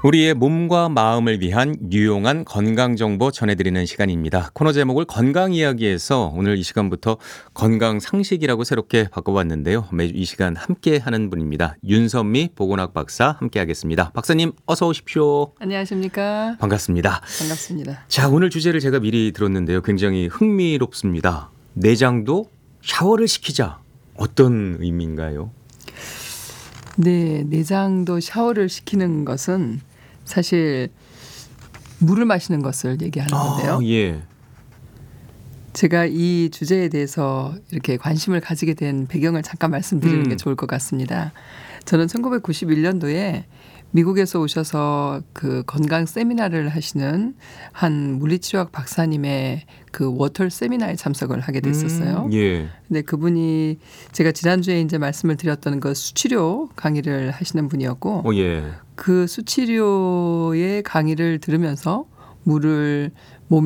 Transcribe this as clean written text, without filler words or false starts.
우리의 몸과 마음을 위한 유용한 건강 정보 전해드리는 시간입니다. 코너 제목을 건강 이야기에서 오늘 이 시간부터 건강 상식이라고 새롭게 바꿔봤는데요. 매주 이 시간 함께 하는 분입니다. 윤선미 보건학 박사 함께 하겠습니다. 박사님 어서 오십시오. 안녕하십니까. 반갑습니다. 반갑습니다. 자, 오늘 주제를 제가 미리 들었는데요. 굉장히 흥미롭습니다. 내장도 샤워를 시키자. 어떤 의미인가요? 네, 내장도 샤워를 시키는 것은 사실 물을 마시는 것을 얘기하는 건데요. 예. 제가 이 주제에 대해서 이렇게 관심을 가지게 된 배경을 잠깐 말씀드리는 게 좋을 것 같습니다. 저는 1991년도에 미국에서 오셔서 그 건강 세미나를 하시는 한 물리치료학 박사님의 그 워털 세미나에 참석을 하게 됐었어요. 예. 근데 그분이 제가 지난주에 이제 말씀을 드렸던 그 수치료 강의를 하시는 분이었고 예. 그 수치료의 강의를 들으면서 물을 몸에